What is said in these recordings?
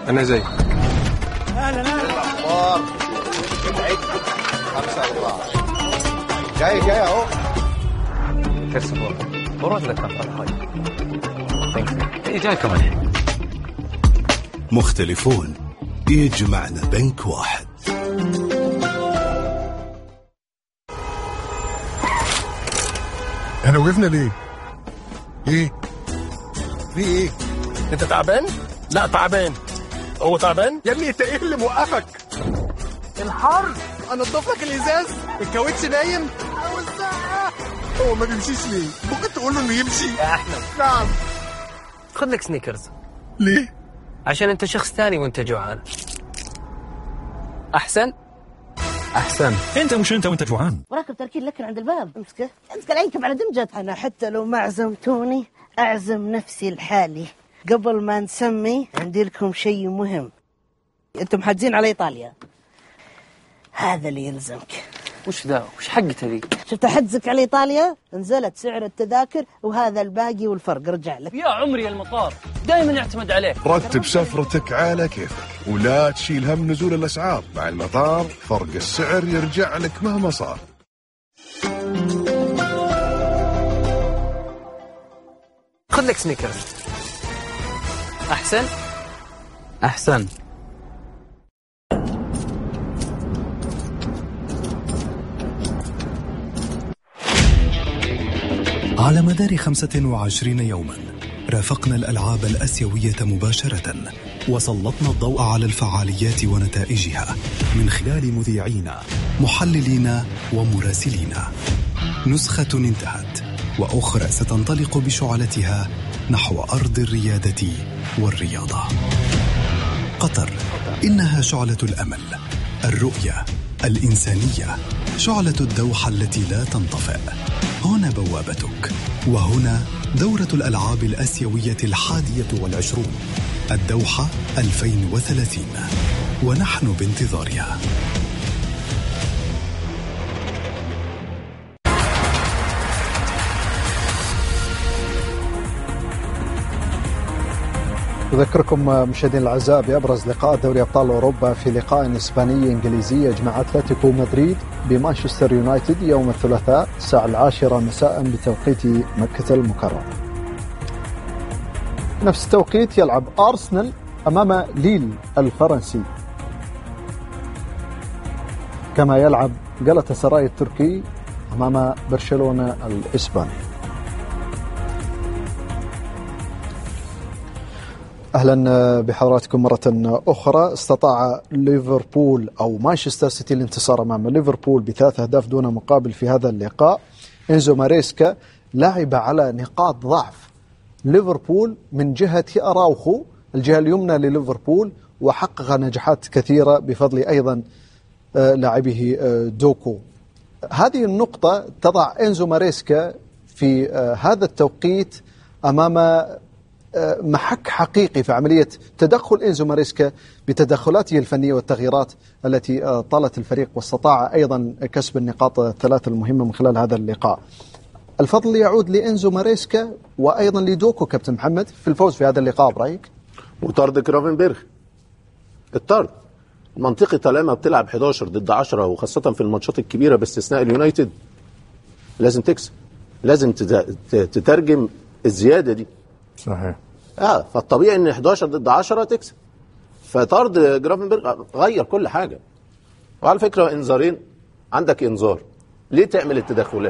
انا زي اهلا الاخبار 5-4 جاي اهو. كسبوا ورد لك هاي جايكم الحين. مختلفون يجمعنا بنك واحد. احنا وقفنا ليه؟ ايه؟ في ايه؟ انت تعبان؟ لا تعبان. هو تعبان؟ يا ابني انت ايه اللي موقفك؟ الحر. انضف لك الازاز. الكاوتش نايم. والساعة هو ما بيمشيش ليه؟ ممكن تقول له انه يمشي؟ يا احمد نعم. خذ لك سنيكرز. ليه؟ عشان انت شخص ثاني وانت جوعان. احسن انت مش انت وانت جوعان. وراكب تركين لكن عند الباب. امسكه العينكم على دمجة. انا حتى لو ما عزمتوني اعزم نفسي لحالي. قبل ما نسمي عندي لكم شيء مهم. انتم حاجزين على ايطاليا. هذا اللي يلزمك. وش ذا؟ وش حقته ذي؟ شفت حجزك على ايطاليا نزلت سعر التذاكر وهذا الباقي والفرق رجع لك. يا عمري المطار دائما يعتمد عليه. رتب سفرتك على كيفك ولا تشيل هم نزول الاسعار. مع المطار فرق السعر يرجع لك مهما صار. خذ لك سنيكرز. احسن على مدار 25 يوما رافقنا الألعاب الآسيوية مباشرة، وسلطنا الضوء على الفعاليات ونتائجها من خلال مذيعينا، محللينا ومراسلينا. نسخة انتهت وأخرى ستنطلق بشعلتها نحو أرض الريادة والرياضة. قطر إنها شعلة الأمل، الرؤية، الإنسانية، شعلة الدوحة التي لا تنطفئ. هنا بوابتك، وهنا دورة الألعاب الآسيوية 21 الدوحة 2030، ونحن بانتظارها. أذكركم مشاهدين الأعزاء بأبرز لقاء دوري أبطال أوروبا في لقاء إسباني إنجليزي يجمع أتلتيكو مدريد بمانشستر يونايتد يوم الثلاثاء الساعة 10 مساء بتوقيت مكة المكرمة. نفس التوقيت يلعب أرسنال أمام ليل الفرنسي، كما يلعب جالاتاسراي التركي أمام برشلونة الإسباني. أهلا بحضراتكم مرة أخرى. استطاع ليفربول أو مانشستر سيتي الانتصار أمام ليفربول ب3 أهداف دون مقابل في هذا اللقاء. إنزو ماريسكا لعب على نقاط ضعف ليفربول من جهة أراوخو، الجهة اليمنى لليفربول، وحقق نجاحات كثيرة بفضل أيضا لاعبه دوكو. هذه النقطة تضع إنزو ماريسكا في هذا التوقيت أمام محك حقيقي في عملية تدخل إنزو ماريسكا بتدخلاته الفنية والتغييرات التي طالت الفريق، واستطاع أيضا كسب النقاط الثلاثة المهمة من خلال هذا اللقاء. الفضل يعود لإنزو ماريسكا وأيضا لدوكو كابتن محمد في الفوز في هذا اللقاء برأيك؟ وطرد كرافنبرغ، الطرد منطقي طالما بتلعب 11 ضد 10، وخاصة في الماتشات الكبيرة باستثناء اليونايتد لازم تكسب، لازم تترجم الزيادة دي. صحيح. فالطبيعي ان 11 ضد 10 تكسب. فطرد جرافنبرغ غير كل حاجة. وعلى فكرة انذارين، عندك انذار ليه تعمل التدخلات؟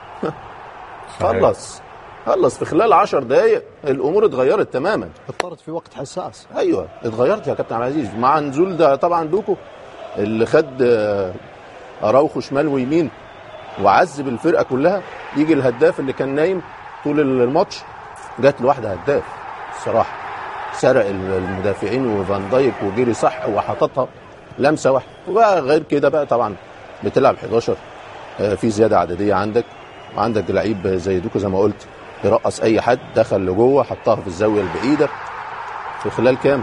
خلص في خلال 10 دقايق الامور اتغيرت تماما. الطرد في وقت حساس. ايوه اتغيرت يا كابتن عبد العزيز مع نزول ده طبعا دوكو اللي خد اراوخو شمال ويمين وعذب الفرقة كلها. يجي الهداف اللي كان نايم طول الماتش جات له واحده هداف الصراحه، سرق المدافعين وفان دايك وجيري صح وحطتها لمسه واحده. وبقى غير كده بقى طبعا بتلعب 11 في زياده عدديه عندك، وعندك لعيب زي دوكو زي ما قلت يرقص اي حد، دخل لجوه حطها في الزاويه البعيده في خلال كام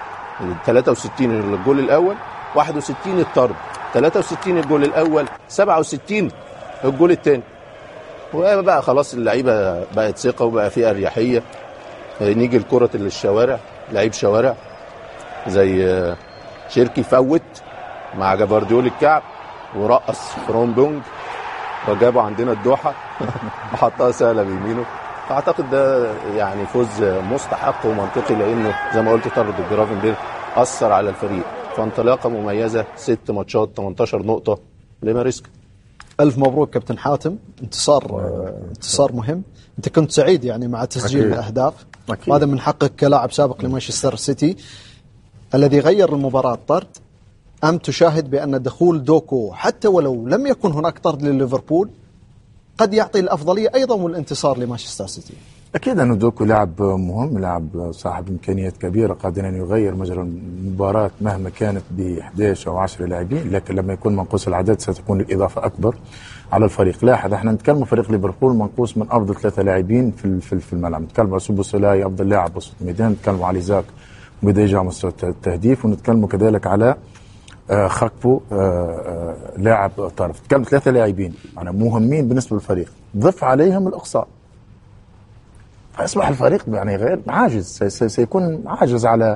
63 الجول الاول، 61 الطرد، 63 الجول الاول، 67 الجول الثاني. وبقى خلاص اللعيبه بقت ثقه وبقى فيها اريحيه. نيجي الكره للشوارع، لعيب شوارع زي شيركي فوت مع جابارديول الكعب ورقص فروم بونج وجابه عندنا الدوحه وحطها سهله بيمينه. فاعتقد ده يعني فوز مستحق ومنطقي، لانه زي ما قلت طرد جرافنبرغ اثر على الفريق. فانطلاقه مميزه، 6 ماتشات 18 نقطه لماريسكا. الف مبروك كابتن حاتم، انتصار مهم. انت كنت سعيد يعني مع تسجيل الاهداف، وهذا من حقك كلاعب سابق لمانشستر سيتي الذي غير المباراه طرد. ام تشاهد بان دخول دوكو حتى ولو لم يكن هناك طرد لليفربول قد يعطي الافضليه ايضا والانتصار لمانشستر سيتي؟ اكيد انه دوكو لاعب مهم، لاعب صاحب امكانيات كبيره، قادر ان يغير مجرى المباراه مهما كانت ب 11 او 10 لاعبين، لكن لما يكون منقوص العدد ستكون الاضافه اكبر على الفريق. لاحظ احنا نتكلم فريق ليفربول منقوص من افضل 3 لاعبين في الملعب، نتكلم على سوبوسلاي افضل لاعب وسط الميدان، نتكلم على زاك بديجا مستوى التهديف، ونتكلم كذلك على خاكبو لاعب طرف. نتكلم 3 لاعبين يعني مهمين بالنسبه للفريق، ضف عليهم الاقصاء، فاصبح الفريق يعني غير عاجز، سيكون عاجز على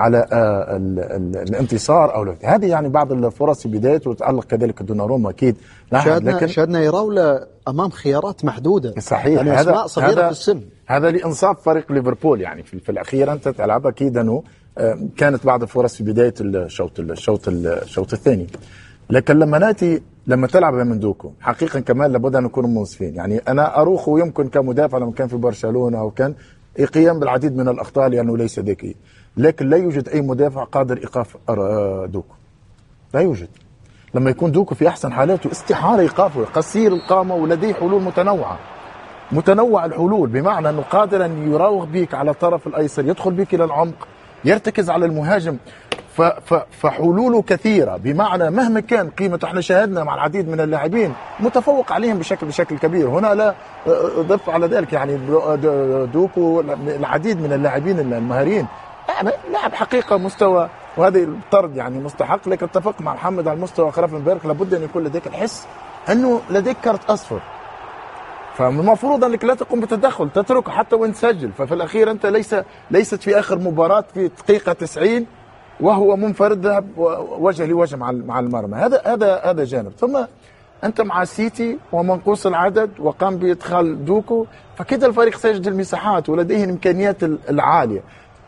الانتصار او هذه يعني بعض الفرص في بدايته، وتألق كذلك دوناروما اكيد. شاهدنا يراولا امام خيارات محدوده صحيح، يعني هذا اسماء صغيره في السن. هذا لانصاف فريق ليفربول يعني في الاخير انت تلعب اكيد انه كانت بعض الفرص في بدايه الشوط الثاني، لكن لما تلعب من دوكو حقيقه كمان لابد ان نكون منصفين. يعني انا اروخو يمكن كمدافع لما كان في برشلونه وكان قيام بالعديد من الاخطاء لانه ليس ذكي، لكن لا يوجد اي مدافع قادر ايقاف دوكو، لا يوجد. لما يكون دوكو في احسن حالاته استحاله ايقافه، قصير القامه ولديه حلول متنوع الحلول، بمعنى انه قادر ان يراوغ بيك على الطرف الايسر، يدخل بيك الى العمق، يرتكز على المهاجم، فحلوله كثيره، بمعنى مهما كان قيمته. احنا شاهدنا مع العديد من اللاعبين متفوق عليهم بشكل كبير. هنا لا ضف على ذلك يعني دوكو العديد من اللاعبين المهاريين، لاعب حقيقه مستوى، وهذا الطرد يعني مستحق. لكن اتفق مع محمد على المستوى جرافنبرغ لابد ان يكون لديك الحس انه لديك كارت اصفر، فالمفروض انك لا تقوم بتدخل، تتركه حتى وان تسجل. ففي الاخير انت ليست في اخر مباراه في دقيقه 90 وهو منفرد ذهب وجه لوجه مع المرمى. هذا جانب. ثم انت مع السيتي ومنقوص العدد وقام بادخال دوكو، فكده الفريق سيجد المساحات ولديه الامكانيات العاليه.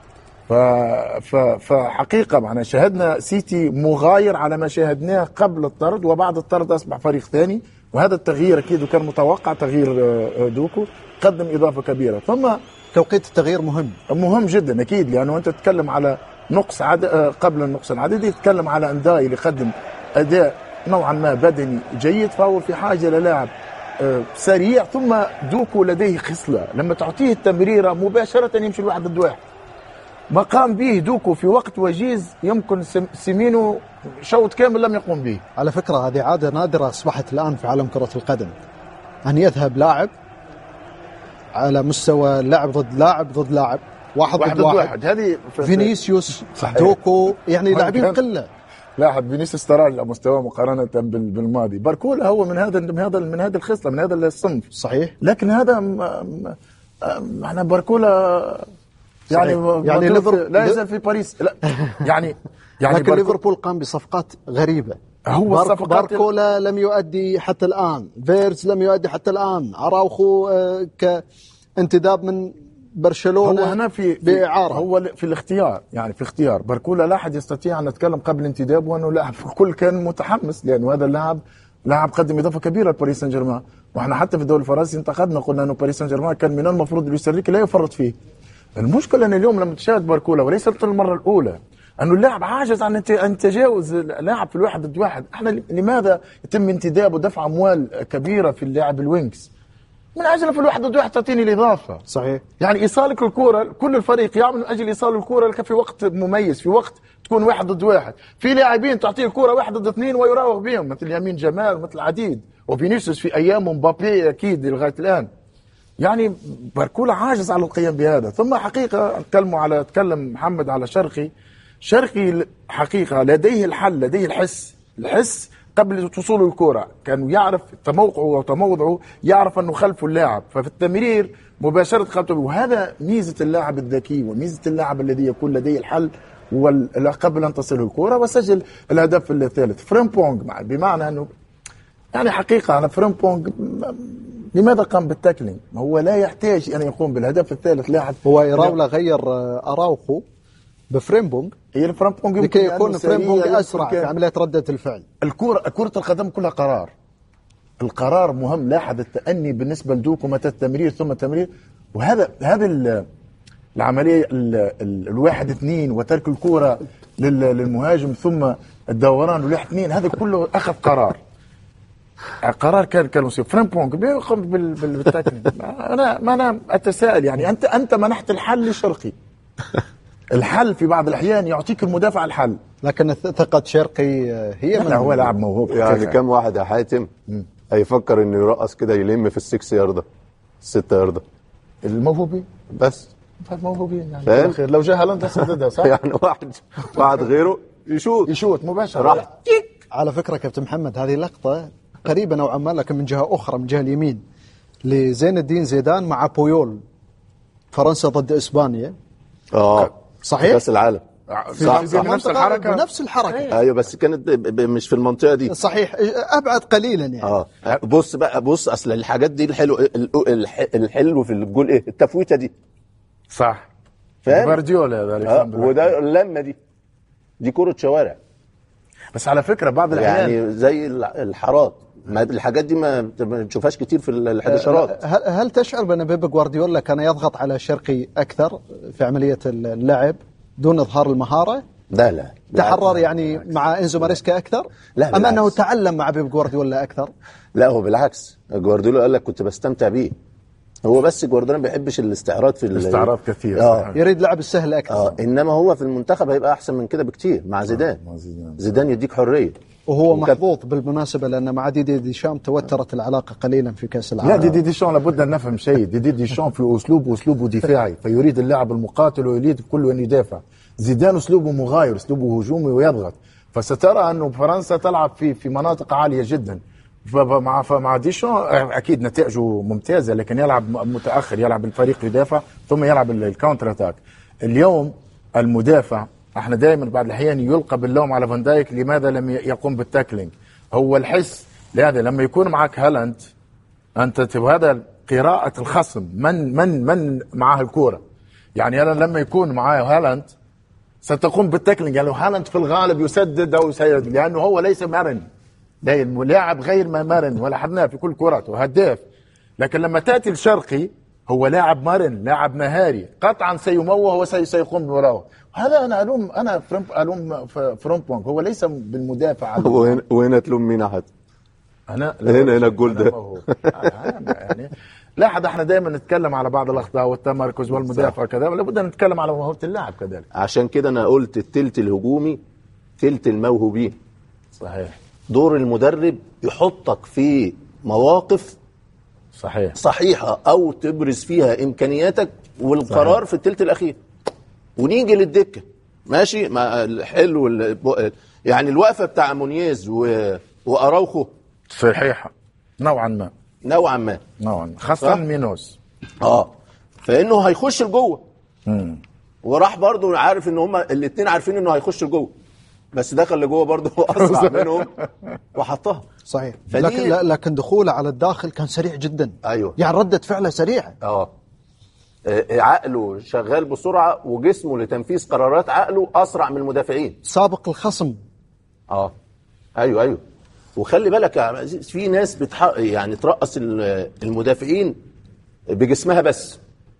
فحقيقه معنا شاهدنا سيتي مغاير على ما شاهدناه قبل الطرد، وبعد الطرد اصبح فريق ثاني، وهذا التغيير اكيد وكان متوقع. تغيير دوكو قدم اضافه كبيره. ثم توقيت التغيير مهم جدا اكيد، لانه انت تتكلم على نقص قبل النقص العددي، تتكلم على انداي اللي يقدم اداء نوعا ما بدني جيد، فهو في حاجه للاعب سريع. ثم دوكو لديه خصله لما تعطيه التمريره مباشره يمشي الواحد ضد واحد، ما قام به دوكو في وقت وجيز يمكن سيمينو شوط كامل لم يقوم به. على فكرة هذه عادة نادرة أصبحت الآن في عالم كرة القدم، أن يذهب لاعب على مستوى لاعب ضد لاعب، واحد ضد واحد. هذه فينيسيوس دوكو يعني لاعبين قلة. لاعب فينيسيوس تراجع مستواه مقارنة بالماضي. باركولا هو من هذا الخصلة، من هذا الصنف صحيح. لكن هذا احنا باركولا يعني لا يزال في باريس. لا يعني لكن ليفربول قام بصفقات غريبة. هو باركولا لم يؤدي حتى الآن، فيرتز لم يؤدي حتى الآن، أراوخو كانتداب من برشلونة هو هنا بإعارة. هو في الاختيار، يعني في اختيار باركولا لا أحد يستطيع أن نتكلم قبل انتداب وأنه لاعب الكل كان متحمس، لأنه هذا لاعب قدم إضافة كبيرة لباريس سان جيرمان. وإحنا حتى في الدوري الفرنسي انتقدنا، قلنا أنه باريس سان جيرمان كان من المفروض لويس إنريكي لا يفرط فيه. المشكلة أن اليوم لما تشاهد باركولا وليست المرة الأولى أنه اللاعب عاجز عن أن تجاوز لاعب في الواحد ضد واحد. احنا لماذا يتم انتداب ودفع أموال كبيرة في اللاعب الوينكس؟ من أجل في الواحد ضد واحد تعطيني الإضافة. صحيح. يعني إيصالك الكرة، كل الفريق يعمل من أجل إيصال الكرة لك في وقت مميز، في وقت تكون واحد ضد واحد. في لاعبين تعطيه الكرة واحد ضد اثنين ويراوغ بهم، مثل يمين جمال مثل عديد، وفينيسيوس في أيام مبابي أكيد لغاية الآن. يعني باركولا عاجز على القيام بهذا. ثم حقيقة تكلم محمد على شرقي حقيقة لديه الحل، لديه الحس قبل وصول الكرة، كان يعرف موقعه وتموضعه، يعرف أنه خلفه اللاعب، ففي التمرير مباشرة خلفه. وهذا ميزة اللاعب الذكي وميزة اللاعب الذي يكون لديه الحل قبل ان تصل الكره وسجل الهدف الثالث. فريمبونج بمعنى انه يعني حقيقه انا فريمبونج لماذا قام بالتاكلينج؟ هو لا يحتاج ان يقوم بالهدف الثالث. لاحظ هو إراولا غير أراوخو بفريمبونج لكي يكون فريمبونج أسرع في عملية ردة الفعل. كرة القدم كلها قرار. القرار مهم. لاحظ التأني بالنسبة لدوكو، متى التمرير ثم التمرير، وهذا العملية الواحد اثنين وترك الكرة للمهاجم ثم الدوران والواحد اثنين، هذا كله أخذ قرار. قرار كان مصيب. فريمبونج بيقوم بالتاكلينج. أنا أتساءل يعني أنت منحت الحل لشرقي. الحل في بعض الأحيان يعطيك المدافع الحل، لكن ثقة شرقي هي من هو لاعب موهوب. يعني كم واحد يا حاتم هيفكر انه يرقص كده يلم في ال6 ياردة 6 ياردة الموهوبين بس موهوبين يعني خير. لو جه هالاند سددها صح يعني واحد غيره يشوت مباشرة. على فكرة كابتن محمد هذه لقطة قريبة نوعا ما لكن من جهة أخرى، من جهة اليمين، لزين الدين زيدان مع بويول فرنسا ضد إسبانيا. صحيح كأس العالم صح بنفس الحركة ايوه بس كانت مش في المنطقة دي. صحيح أبعد قليلا يعني. بص اصل الحاجات دي الحلو في الجول ايه؟ التفويتة دي صح. فاهم؟ فارديولا وده اللمة دي كرة شوارع. بس على فكرة بعض الأحيان يعني زي الحارات، الحاجات دي ما تشوفهاش كتير في الحداشرات. هل تشعر بأن بيب غوارديولا كان يضغط على شرقي أكثر في عملية اللعب دون إظهار المهارة؟ لا تحرر يعني مع إنزو ماريسكا أكثر؟ لا أم أنه تعلم مع بيب غوارديولا أكثر؟ لا هو بالعكس. غوارديولا قال لك كنت بستمتع بيه. هو بس غوارديولا ما بيحبش الاستعراض في الاستعراض كثير. يريد لعب السهل أكثر. إنما هو في المنتخب هيبقى أحسن من كده بكتير مع زيدان يديك حرية. وهو محظوظ بالمناسبة لأن مع ديدي ديشام توترت العلاقة قليلا في كأس العالم. لا ديدي ديشام لابد أن نفهم شيء. ديدي ديشام في أسلوبه دفاعي، فيريد اللاعب المقاتل ويريد كله أن يدافع. زيدان أسلوبه مغاير، أسلوبه هجومي ويضغط. فسترى أنه فرنسا تلعب في مناطق عالية جدا. مع ديشام أكيد نتائجه ممتازة، لكن يلعب متأخر، يلعب الفريق يدافع ثم يلعب الكاونتر أتاك. اليوم المدافع احنا دائما بعض الاحيان يلقى باللوم على فان دايك لماذا لم يقوم بالتاكلينج. هو الحس لهذا لما يكون معك هالاند انت هذا قراءة الخصم من معاه الكورة. يعني انا لما يكون معاه هالاند ستقوم بالتاكلينج. يعني هالاند في الغالب يسدد او يسيد لانه هو ليس مرن، لاعب غير مرن ولا حدنا في كل كراته هداف. لكن لما تاتي الشرقي هو لاعب مرن، لاعب مهاري، قطعا سيموه وسيقوم بوراه. هذا انا الوم فريمبونج. هو ليس بالمدافع. وهنا تلوم مين احد؟ هنا الجول ده يعني لاحظ احنا دائما نتكلم على بعض الاخطاء والتمركز والمدافع كذا، لابد ان نتكلم على موهبة اللاعب كذلك. عشان كده انا قلت التلت الهجومي تلت الموهوبين. صحيح. دور المدرب يحطك في مواقف صحيحة او تبرز فيها امكانياتك، والقرار صحيح في التلت الاخير. ونيجي للدكة ماشي مع الحلو يعني الوقفة بتاع مونيز وأراوخو صحيحة نوعا ما خاصة مينوس. فإنه هيخش لجوه، وراح برضو عارف إن هما الاثنين عارفين إنه هيخش لجوه، بس دخل لجوه برضو أسرع منهم وحطها. صحيح. لكن دخوله على الداخل كان سريع جدا. أيوه يعني ردة فعله سريعة. عقله شغال بسرعة وجسمه لتنفيذ قرارات عقله أسرع من المدافعين، سابق الخصم. أيوه. وخلي بالك يا عزيز في ناس يعني ترقص المدافعين بجسمها بس،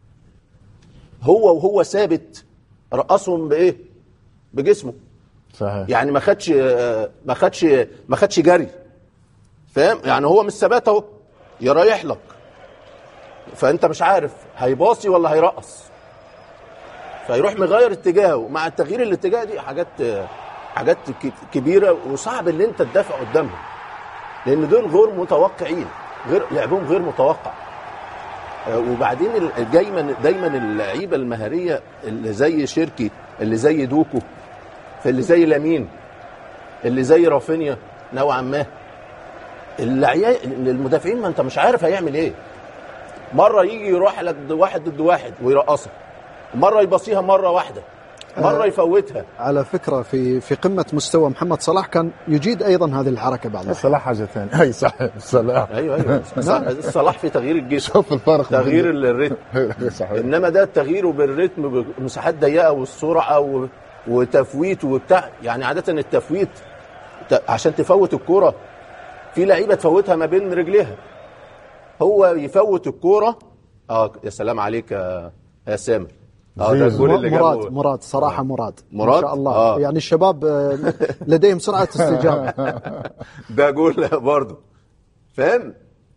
وهو ثابت رقصهم بإيه؟ بجسمه. صحيح. يعني ما خدش جري، فاهم؟ يعني هو مش ثبات اهو يريح لك، فانت مش عارف هيباصي ولا هيرقص، فيروح مغير اتجاهه. مع التغيير الاتجاه دي حاجات كبيره وصعب ان انت تدافع قدامهم، لان دول غير متوقعين، لعبهم غير متوقع. وبعدين دايما اللعيبه المهاريه اللي زي شيركي، اللي زي دوكو، اللي زي لامين، اللي زي رافينيا نوعا ما، المدافعين ما انت مش عارف هيعمل ايه. مره يجي يروح لك واحد ضد واحد ويرقصك، مره يبصيها مره واحده، مرة يفوتها. على فكرة في قمة مستوى محمد صلاح كان يجيد أيضا هذه الحركة بعد. صلاح حاجة ثانية. أي صحيح صلاح. أيوة صلاح في تغيير الجسم. شوف الفرق. تغيير الريتم. إنما ده تغييره بالريتم بمساحات ضيقة والسرعة وتفويت وبتاع. يعني عادة التفويت عشان تفوت الكرة في لعيبة تفوتها ما بين رجليها، هو يفوت الكرة. يا سلام عليك يا سامر. ده الجول اللي مراد صراحة مراد ما شاء الله. يعني الشباب لديهم سرعة استجابة. ده جول برضه، فاهم؟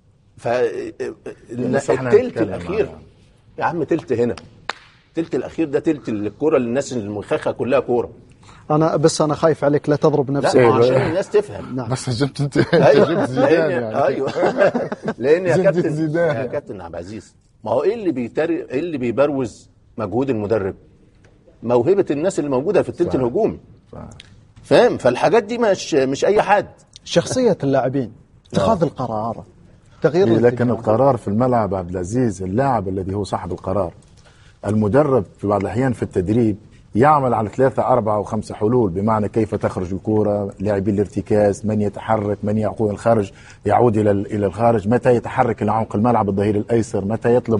التلت الأخير يا عم، تلت هنا، تلت الأخير ده تلت الكرة للناس المخخة كلها كورة. أنا خايف عليك لا تضرب نفسك. لا عشان الناس تفهم. نعم. بس جبت انت. أيوة. زيدان يعني. أيوة. لأن يا كابتن عبد العزيز، ما هو إيه اللي بيبروز مجهود المدرب؟ موهبة الناس اللي موجودة في التلت الهجومي. فاهم؟ فالحاجات دي مش أي حد. شخصية اللاعبين، اتخاذ القرار، تغيير. لكن القرار في الملعب عبد العزيز، اللاعب الذي هو صاحب القرار. المدرب في بعض الأحيان في التدريب يعمل على 3 4 و5 حلول، بمعنى كيف تخرج الكرة، لاعبين الارتكاز، من يتحرك، من يعود الخارج، يعود إلى الخارج، متى يتحرك إلى عمق الملعب الظهير الأيسر، متى يطلب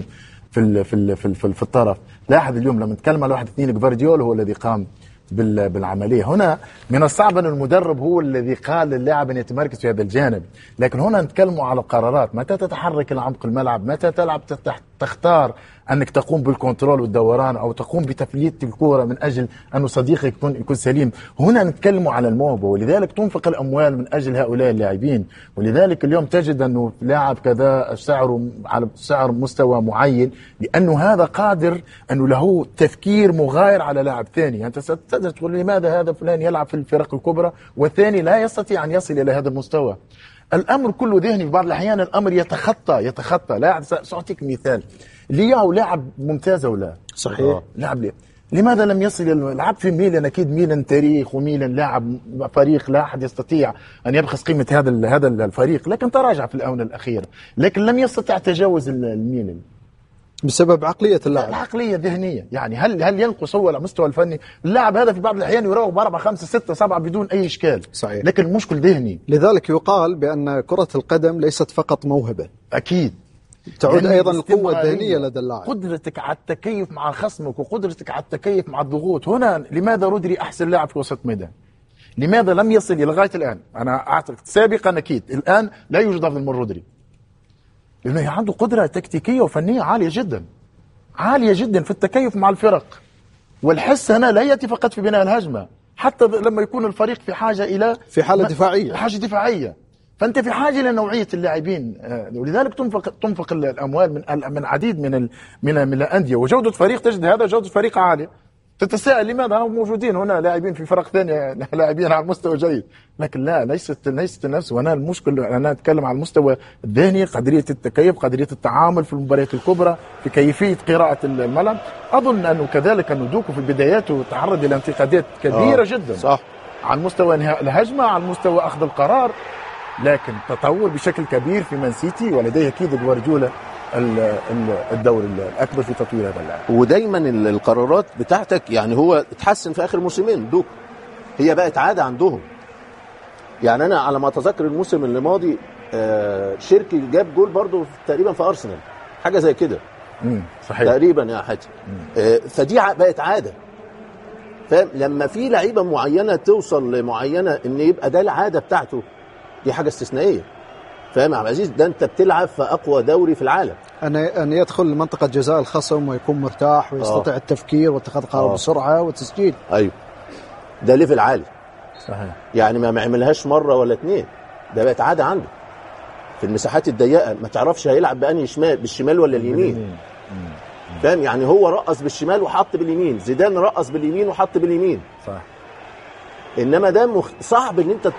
في الطرف. لاحظ اليوم لما نتكلم على 1-2 جفارديول هو الذي قام بالعملية. هنا من الصعب أن المدرب هو الذي قال للاعب أن يتمركز في هذا الجانب، لكن هنا نتكلم على القرارات، متى تتحرك إلى عمق الملعب، متى تلعب، تختار أنك تقوم بالكنترول والدوران أو تقوم بتفليت الكرة من أجل أن صديقك يكون سليم. هنا نتكلم على الموهبة، ولذلك تنفق الأموال من أجل هؤلاء اللاعبين. ولذلك اليوم تجد أنه لاعب كذا سعره على سعر مستوى معين، لأنه هذا قادر أنه له تفكير مغاير على لاعب ثاني. أنت ستقدر تقول لماذا هذا فلان يلعب في الفرق الكبرى والثاني لا يستطيع أن يصل إلى هذا المستوى. الأمر كله ذهني. في بعض الأحيان الأمر يتخطى. لاعب سأعطيك مثال، لياو لاعب ممتاز ولا صحيح؟ لاعب ليه؟ لماذا لم يصل؟ لعب في ميلان، أكيد ميلان تاريخ، وميلان لاعب فريق لا أحد يستطيع أن يبخس قيمة هذا الفريق، لكن تراجع في الآونة الأخيرة، لكن لم يستطع تجاوز الميلان بسبب عقلية اللاعب. العقلية ذهنية. يعني هل ينقص هو على المستوى الفني؟ اللاعب هذا في بعض الأحيان يراوغ ب4 5 6 7 بدون أي إشكال. صحيح. لكن المشكل ذهني. لذلك يقال بأن كرة القدم ليست فقط موهبة. أكيد. تعود يعني أيضا القوة الذهنية لدى اللاعب، قدرتك على التكيف مع خصمك وقدرتك على التكيف مع الضغوط. هنا لماذا رودري أحسن لاعب في وسط ميدان؟ لماذا لم يصل إلى لغاية الآن؟ أنا أعتقد سابقا أكيد، الآن لا يوجد أفضل من رودري، لأنه عنده قدرة تكتيكية وفنية عالية جدا، عالية جدا في التكيف مع الفرق. والحس هنا لا يأتي فقط في بناء الهجمة، حتى لما يكون الفريق في حاجة إلى في حالة دفاعية، حاجة دفاعية، فأنت في حاجة إلى نوعية اللاعبين. ولذلك تنفق الأموال من عديد من الأندية، وجودة فريق تجد هذا جودة فريق عالية. تتساءل لماذا هم موجودين هنا لاعبين في فرق ثانية لاعبين على مستوى جيد، لكن لا، ليست النفس. وأنا المشكل أنا أتكلم على المستوى الذهني، قدرية التكيف، قدرية التعامل في المباريات الكبرى، في كيفية قراءة الملعب. أظن أنه كذلك أنه دوكو في بداياته تعرض إلى انتقادات كبيرة جدا، صح، على مستوى انهاء الهجمة، على مستوى أخذ القرار، لكن تطور بشكل كبير في مان سيتي، ولديه أكيد جوارديولا الدور الأكبر في تطوير هذا اللاعب. ودايما القرارات بتاعتك يعني هو اتحسن في آخر موسمين دوك، هي بقت عادة عندهم. يعني أنا على ما أتذكر الموسم اللي ماضي شركي جاب جول برضو تقريبا في أرسنال، حاجة زي كده صحيح تقريبا يا حاتم. فدي بقت عادة، فاهم؟ لما في لعيبة معينة توصل لمعينة إن يبقى ده العادة بتاعته، دي حاجة استثنائية، فاهم يا عبد العزيز؟ ده انت بتلعب في اقوى دوري في العالم، ان يدخل منطقه جزاء الخصم ويكون مرتاح ويستطيع التفكير واتخاذ قرار بسرعه وتسجيل. ايوه، ده ليفل عالي، صحيح. يعني ما عملهاش مره ولا اتنين، ده بقت عاده عنده في المساحات الضيقه، ما تعرفش هيلعب بأنهي شمال، بالشمال ولا اليمين، فاهم؟ يعني هو رقص بالشمال وحط باليمين، زيدان رقص باليمين وحط باليمين، صح. انما ده صعب ان انت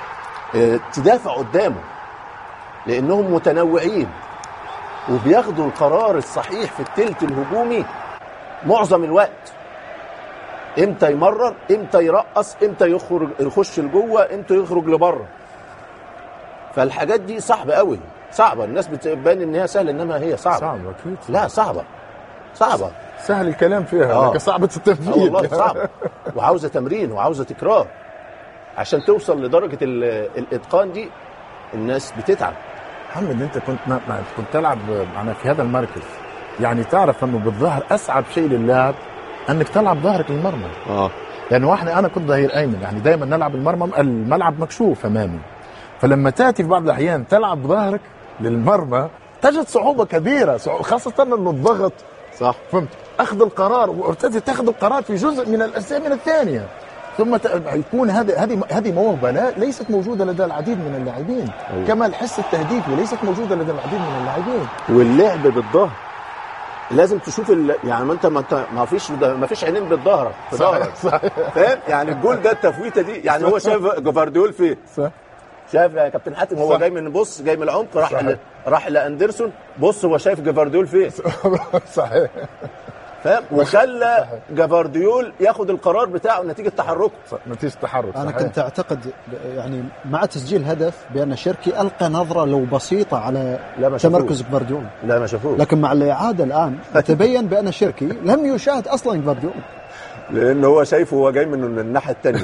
تدافع قدامه، لأنهم متنوعين وبياخدوا القرار الصحيح في التلت الهجومي معظم الوقت، امتى يمرر، امتى يرقص، امتى يخش لجوه، امتى يخرج لبره. فالحاجات دي صعبة قوي، صعبة. الناس بتبان ان هي سهلة، انما هي صعبة. صعبة اكيد. لا، صعبة سهل الكلام فيها لكن صعبة التنفيذ. والله صعب وعاوزة تمرين وعاوزة تكرار عشان توصل لدرجة الإتقان دي. الناس بتتعب. محمد انت كنت تلعب معنا في هذا المركز، يعني تعرف انه بالظهر اصعب شيء للاعب انك تلعب ظهرك للمرمى. لانه انا كنت ظهير ايمن، يعني دائما نلعب الملعب مكشوف امامي، فلما تاتي في بعض الاحيان تلعب ظهرك للمرمى تجد صعوبه كبيره، خاصه انه الضغط. صح. فهمت؟ اخذ القرار وتاخذ القرار في جزء من الازمنه الثانيه، ثم يكون هذه موهبه ليست موجوده لدى العديد من اللاعبين. كما الحس التهديفي ليست موجوده لدى العديد من اللاعبين. واللعب بالظهر لازم تشوف يعني انت ما فيش عينين بالظهر في ظهرك. فاهم؟ يعني الجول ده التفويته دي، يعني هو شايف جفارديول فين؟ صح. شايف يا كابتن حاتم هو جاي من جاي من العمق راح لاندرسون، بص هو شايف جفارديول فين. صحيح. فاهم؟ وخلى جفارديول ياخد القرار بتاعه نتيجه تحركه. نتيجه تحرك. انا كنت اعتقد يعني مع تسجيل هدف بان شركي القى نظره لو بسيطه على تمركز جفارديول. لا ما شافوه. لكن مع الاعاده الان تبين بان شركي لم يشاهد اصلا جفارديول، لانه هو شايفه هو جاي من الناحيه الثانيه.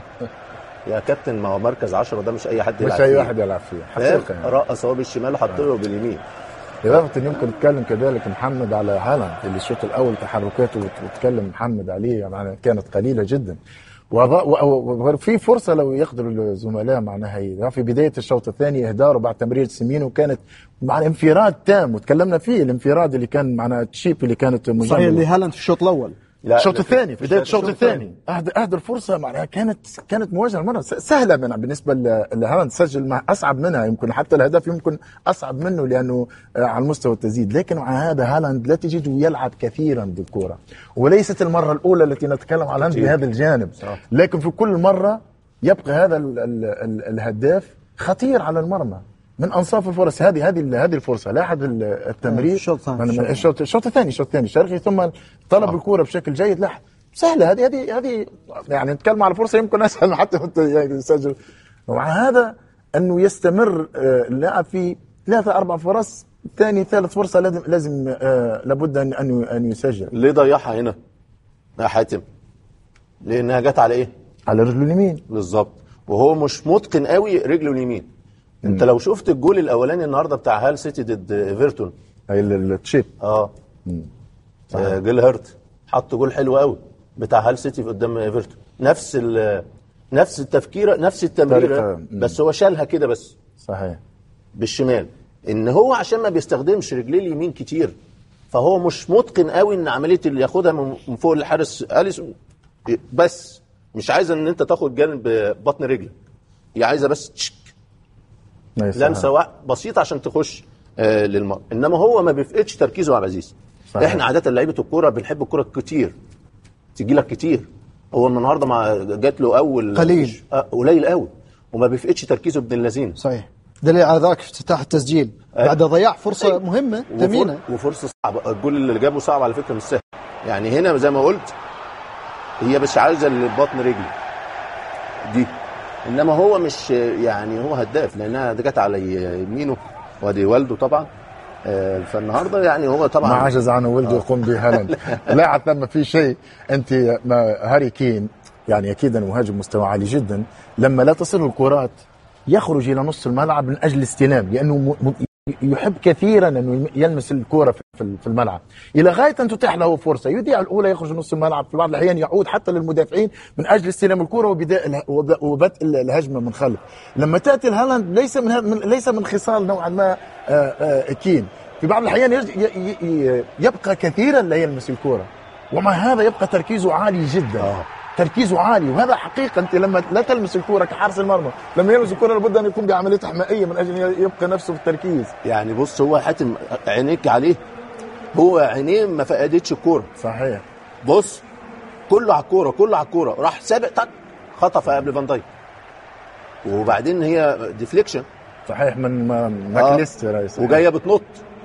يا كابتن ما هو مركز 10 ده مش اي حد يلعب فيه. مش اي واحد يلعب فيه حقيقه. يعني رقص هو بالشمال وحط له باليمين. إضافة يمكن نتكلم كذلك محمد على هالاند اللي الشوط الأول تحركاته وتكلم محمد عليه يعني كانت قليلة جدا، وفي فرصة لو يقدروا الزملاء معناها في بداية الشوط الثاني إهداره بعد تمرير سيمينو كانت مع انفراد تام، وتكلمنا فيه الانفراد اللي كان معنا تشيب اللي كانت صحيح اللي هالاند في الشوط الأول. الشوط الثاني في بدايه الشوط الثاني اهدر فرصه معناها كانت مواجهه المره سهله بالنسبه لهالاند، سجل اصعب منها، يمكن حتى الهدف يمكن اصعب منه لانه على المستوى التسديد، لكن مع هذا هالاند لا تجده يلعب كثيرا بالكره، وليست المره الاولى التي نتكلم عن هالاند بهذا الجانب. لكن في كل مره يبقى هذا الهداف خطير على المرمى من انصاف الفرص. هذه الفرصه لاحظ التمرير الشوط الثاني شرقي ثم طلب الكوره بشكل جيد. لاحظ سهله هذه يعني نتكلم على فرصه يمكن اسهل حتى انت يسجل. ومع هذا انه يستمر اللاعب في 3-4 فرص، ثالث فرصه لازم لابد ان يسجل. ليه ضيعها هنا يا حاتم؟ لانها جت على ايه؟ على رجله اليمين بالظبط، وهو مش متقن قوي رجله اليمين. انت لو شفت الجول الاولاني النهارده بتاع هال سيتي ضد ايفرتون التشيب جيل هيرت حط جول حلو قوي بتاع هال سيتي قدام ايفرتون، نفس التفكيره نفس التمريره، بس هو شالها كده بس صحيح بالشمال. ان هو عشان ما بيستخدمش رجليه اليمين كتير فهو مش متقن قوي ان عمليه اللي ياخدها من فوق الحارس اليسون، بس مش عايزه ان انت تاخد جانب بطن رجلك، هي عايزه بس لمسه بسيطه عشان تخش للمرمى. انما هو ما بيفقدش تركيزه على عزيز. احنا عاده لعيبه الكوره بنحب الكوره كتير تيجي لك كتير، هو النهارده ما جات له اول قليل قوي وما بيفقدش تركيزه ابن اللذين. صحيح، دليل على ذاك افتتاح التسجيل بعد ضياع فرصه مهمه ثمينه وفرصه صعبه. الجول اللي جابه صعب على فكره مش سهل، يعني هنا زي ما قلت هي مش عايزه البطن رجلي دي، انما هو مش يعني هو هداف لانها جت على يمينه وادي والده طبعا. فالنهارده يعني هو طبعا ما عجز عنه ولده يقوم به هالاند. لا ثم في شيء انت هاري كين يعني اكيد مهاجم مستوى عالي جدا، لما لا تصل الكرات يخرج الى نص الملعب من اجل الاستلام، لانه يحب كثيرا انه يلمس الكره في الملعب الى غايه ان تتاح له فرصه يذيع الاولى يخرج نص الملعب، في بعض الاحيان يعود حتى للمدافعين من اجل استلام الكره وبدء الهجمه من خلف. لما تاتي الهالاند ليس من خصال نوعا ما كين، في بعض الاحيان يبقى كثيرا لا يلمس الكره، ومع هذا يبقى تركيزه عالي جدا. تركيزه عالي، وهذا حقيقة أنت لما لا تلمس الكرة كحارس المرمى لما يلمس الكرة لابد أن يكون بعملية حمائية من أجل يبقى نفسه في التركيز. يعني بص هو حاتم عينيك عليه، هو عينيه ما فقدتش الكرة. صحيح، بص كله على الكرة راح سابق خطف قبل فان دايك، وبعدين هي ديفليكشن صحيح من ماكليست رئيس وجاية بتنط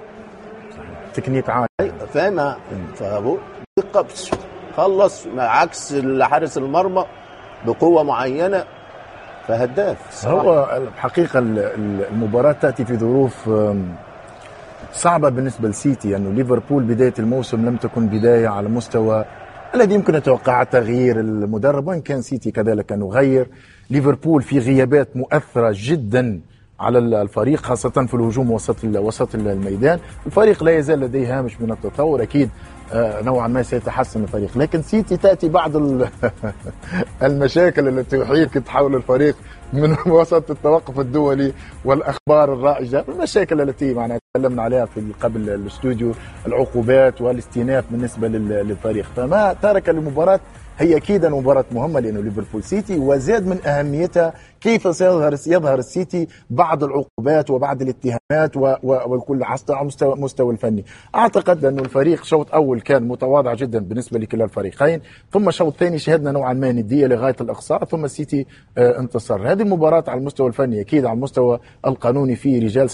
تكنيك عالي فاهمها. فابو دقة خلص عكس حارس المرمى بقوة معينة فهداف. هو الحقيقة المباراة تأتي في ظروف صعبة بالنسبة لسيتي، أنه ليفربول بداية الموسم لم تكن بداية على مستوى الذي يمكن أتوقع تغيير المدرب، وإن كان سيتي كذلك أنه غير. ليفربول في غيابات مؤثرة جدا على الفريق، خاصة في الهجوم وسط الميدان. الفريق لا يزال لديه هامش من التطور، أكيد نوعا ما سيتحسن الفريق، لكن سيتي تأتي بعض المشاكل التي يحيك تحول الفريق من وسط التوقف الدولي والأخبار الرائجة، المشاكل التي معنا تكلمنا عليها في قبل الاستوديو، العقوبات والاستئناف بالنسبة للفريق. فما ترك المباراة هي أكيد مباراة مهمة لأنه ليفربول سيتي، وزاد من أهميتها كيف سيظهر السيتي بعد العقوبات وبعد الاتهامات والكل على مستوى الفني. أعتقد أن الفريق شوط أول كان متواضع جدا بالنسبة لكلا الفريقين، ثم شوط ثاني شهدنا نوعا ما ندية لغاية الإقصاء، ثم السيتي انتصر. هذه المباراة على المستوى الفني أكيد على المستوى القانوني في رجال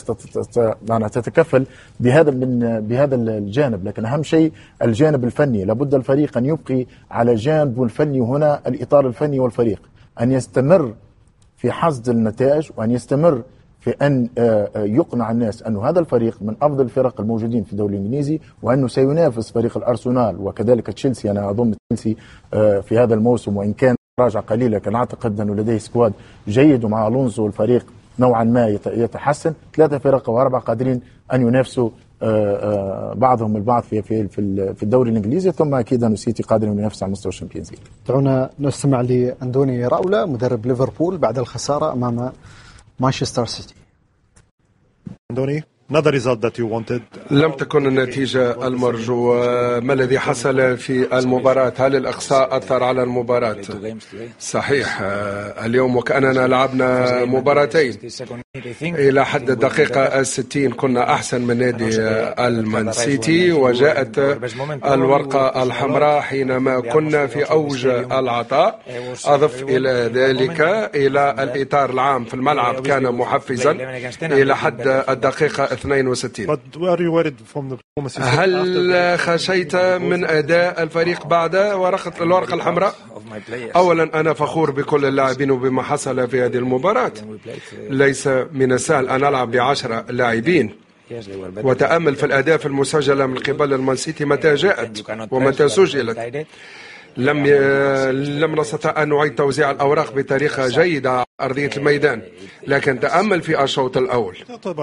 تتكفل بهذا الجانب، لكن أهم شيء الجانب الفني. لابد الفريق أن يبقي على جانب الفني، هنا الإطار الفني والفريق أن يستمر في حصد النتائج، وأن يستمر في أن يقنع الناس أن هذا الفريق من أفضل الفرق الموجودين في الدوري الإنجليزي، وأنه سينافس فريق الأرسنال وكذلك تشيلسي. أنا أظن تشيلسي في هذا الموسم وإن كان راجع قليلا، لكن أعتقد أنه لديه سكواد جيد، ومع ألونسو الفريق نوعا ما يتحسن. 3 فرق و4 قادرين أن ينافسوا بعضهم البعض في الدوري الإنجليزي، ثم أكيد أن السيتي قادر أن ينافس على مستوى الشامبيونز ليج. دعونا نستمع لأندوني راولا مدرب ليفربول بعد الخسارة أمام مانشستر سيتي. أندوني، not the result that you wanted. لم تكن النتيجة المرجوة. ما الذي حصل في المباراة؟ هل الإقصاء أثر على المباراة؟ صحيح، اليوم وكأننا لعبنا مباراتين. إلى حد الدقيقة 60 كنا أحسن من نادي المان سيتي، وجاءت الورقة الحمراء حينما كنا في أوج العطاء. أضف إلى ذلك إلى الإطار العام في الملعب كان محفزا إلى حد الدقيقة 62. هل خشيت من أداء الفريق بعد الورقة الحمراء؟ أولا أنا فخور بكل اللاعبين وبما حصل في هذه المباراة. ليس من السهل أن ألعب ب10 لاعبين، وتأمل في الأهداف المسجلة من قبل المان سيتي متى جاءت ومتى سجلت. لم نستطع أن نعيد توزيع الأوراق بطريقة جيدة على أرضية الميدان، لكن تأمل في الشوط الأول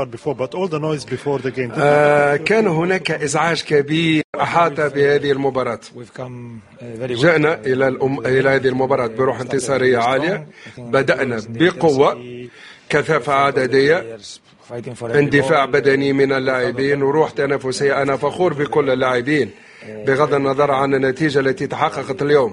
كان هناك إزعاج كبير أحاط بهذه المباراة. جاءنا إلى هذه المباراة بروح انتصارية عالية، بدأنا بقوة، كثافة عددية، اندفاع بدني من اللاعبين وروح تنافسية. أنا فخور بكل اللاعبين بغض النظر عن النتيجة التي تحققت اليوم.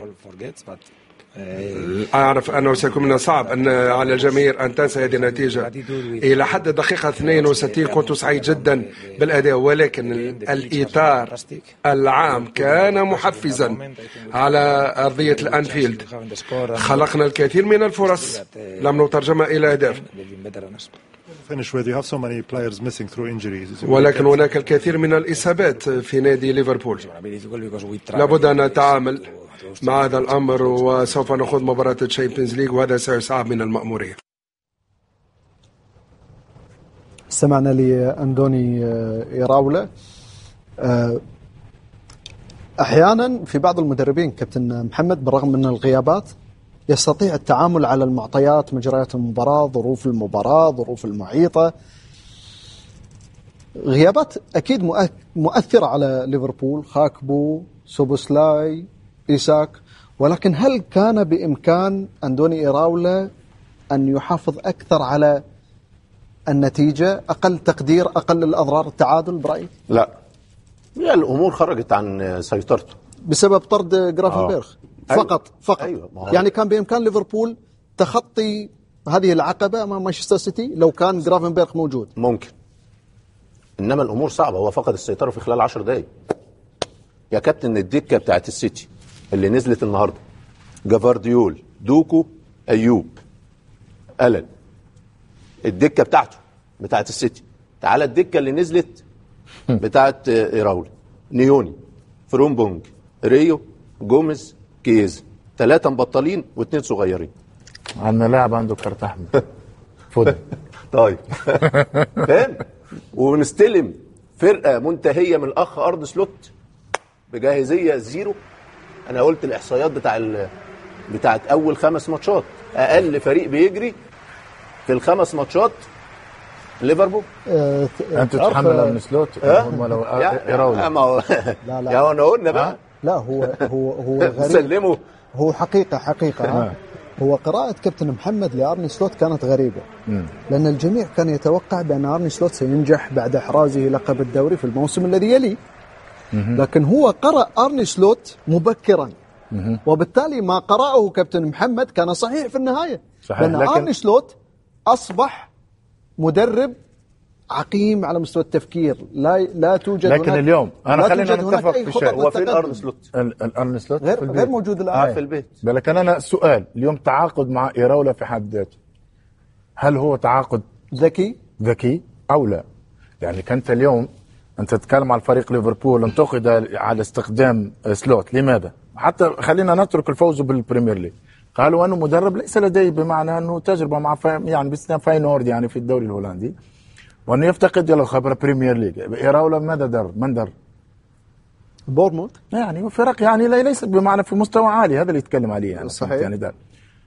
أعرف أنه سيكون من الصعب أن على الجماهير أن تنسى هذه النتيجة. إلى حد الدقيقة 62 كنت سعيد جدا بالأداء، ولكن الإطار العام كان محفزا على أرضية الأنفيلد. خلقنا الكثير من الفرص لم نترجمها إلى أهداف، ولكن هناك الكثير من الإصابات في نادي ليفربول. لابد أن نتعامل مع هذا الأمر، وسوف نخوض مباراة الشامبيونز ليج وهذا سيصعب من المأمورية. استمعنا لأندوني راولا. أحيانا في بعض المدربين كابتن محمد بالرغم من الغيابات يستطيع التعامل على المعطيات، مجريات المباراة، ظروف المباراة، ظروف المحيطة. غيابات أكيد مؤثرة على ليفربول، خاكبو، سوبوسلاي، إيساك، ولكن هل كان بإمكان أندوني راولا أن يحافظ أكثر على النتيجة؟ أقل تقدير، أقل الأضرار، التعادل برأيك؟ لا، هي الأمور خرجت عن سيطرته بسبب طرد جرافنبرغ. فقط. أيوة. يعني كان بإمكان ليفربول تخطي هذه العقبة أمام مانشستر سيتي لو كان جرافنبرغ موجود. ممكن، إنما الأمور صعبة. هو فقد السيطرة في خلال 10 دقايق. يا كابتن الدكة بتاعت السيتي اللي نزلت النهاردة: جافارديول، دوكو، أيوب، ألن. الدكة بتاعته بتاعت السيتي. تعالى الدكة اللي نزلت بتاعت راولا: نيوني، فرومبونج، ريو، جوميز، كيز. 3 مبطلين و2 صغيرين. عندنا لاعب عنده كارت احمر. فودن. طيب فاهم. ونستلم فرقه منتهيه من الاخ ارن سلوت بجاهزيه زيرو. انا قلت الاحصائيات بتاعت اول 5 ماتشات، اقل فريق بيجري في ال5 ماتشات ليفربول. انت تتحمل ارن سلوت هم لو يراولا لا يا انا قلنا بقى لا هو غريب. سلموا. هو حقيقة هو قراءة كابتن محمد لأرني سلوت كانت غريبة. لأن الجميع كان يتوقع بأن أرني سلوت سينجح بعد إحرازه لقب الدوري في الموسم الذي يليه، لكن هو قرأ أرني سلوت مبكرا، وبالتالي ما قرأه كابتن محمد كان صحيح في النهاية. لأن أرني سلوت أصبح مدرب عقيم على مستوى التفكير، لا توجد لكن هناك اليوم أنا خلينا نتفق في شيء. هو فين أرن سلوت؟ الأرن سلوت غير موجود الآن في البيت. لكن أنا سؤال اليوم، تعاقد مع إيراولا في حد ذاته هل هو تعاقد ذكي أو لا؟ يعني كنت اليوم أنت تتكلم على الفريق ليفربول انتقد على استخدام سلوت، لماذا؟ حتى خلينا نترك الفوز بالبريمير ليج، قالوا أنه مدرب ليس لديه، بمعنى أنه تجربة مع يعني باستثناء فاينورد يعني في الدوري الهولندي، وأنه يفتقد إلى خبرة بريمير ليج. إيراولا ماذا در؟ من در؟ بورموث يعني فرق يعني ليست بمعنى في مستوى عالي، هذا اللي يتكلم عليه يعني. صحيح. يعني ده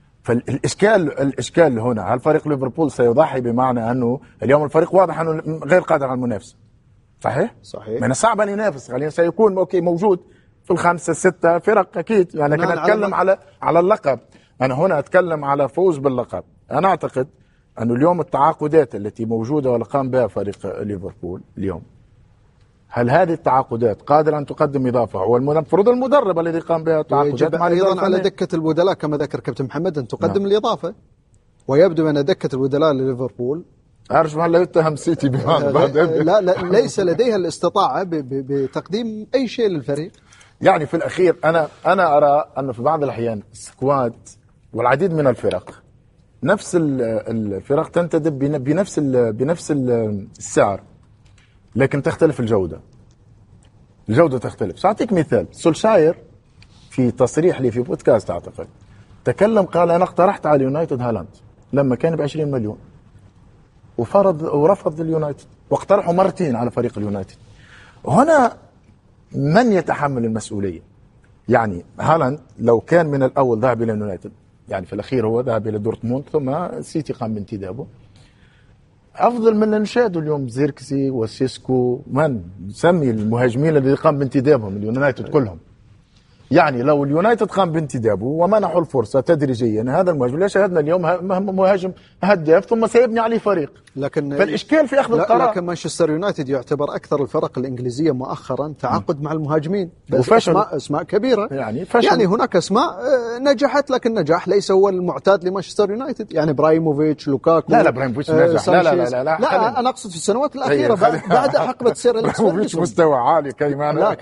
فالإشكال هنا، هل فريق ليفربول سيضحي بمعنى أنه اليوم الفريق واضح أنه غير قادر على المنافسة؟ صحيح؟ من الصعب أن ينافس، خلينا سيكون أوكي موجود في 5-6 فرق أكيد يعني. لكن أتكلم على اللقب، أنا هنا أتكلم على فوز باللقب. أنا أعتقد أنه اليوم التعاقدات التي موجودة وقام بها فريق ليفربول اليوم، هل هذه التعاقدات قادرة أن تقدم إضافة؟ هو المفروض المدرب الذي قام بها التعاقدات مع أيضا على دكة البدلاء كما ذكر كابتن محمد أن تقدم الإضافة، ويبدو أن دكة البدلاء لليفربول أرجو أن لا يتهم سيتي بمعنى لا ليس لديها الاستطاعة بتقديم أي شيء للفريق. يعني في الأخير أنا أرى أنه في بعض الأحيان سكواد والعديد من الفرق، نفس الفرق تنتدب بنفس السعر، لكن تختلف الجودة تختلف. سأعطيك مثال، سولشاير في تصريح لي في بودكاست أعتقد تكلم، قال أنا اقترحت على اليونايتد هالاند لما كان ب20 مليون ورفض اليونايتد، واقترحوا مرتين على فريق اليونايتد. هنا من يتحمل المسؤولية؟ يعني هالاند لو كان من الأول ذهب إلى اليونايتد، يعني في الأخير هو ذهب إلى دورتموند ثم السيتي قام بانتدابه، أفضل من نشاهده اليوم زيركسي وسيسكو، من نسمي المهاجمين الذي قام بانتدابهم اليونايتد كلهم. يعني لو اليونايتد قام بانتدابه ومنحوا الفرصة تدريجيا، هذا المهاجم لا شاهدنا اليوم مهاجم هداف ثم سيبني عليه فريق. لكن فالإشكال في أخذ القرار. لكن مانشستر يونايتد يعتبر أكثر الفرق الإنجليزية مؤخرا تعاقد مع المهاجمين، اسماء كبيرة يعني هناك اسماء نجحت، لكن نجاح ليس هو المعتاد لمانشستر يونايتد. يعني برايموفيتش، لوكاكو، لا برايموفيتش نجح، لا أنا أقصد في السنوات الأخيرة بعد حقبة سير أليكس مستوى عالي كيما